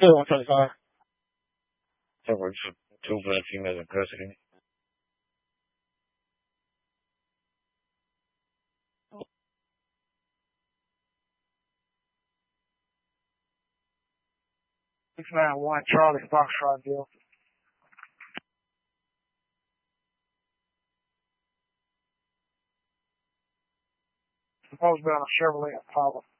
Yeah, 125. So we're two for the females in custody. Six 9-1 Charlie Foxtrot deal. Supposed to be on a Chevrolet Impala.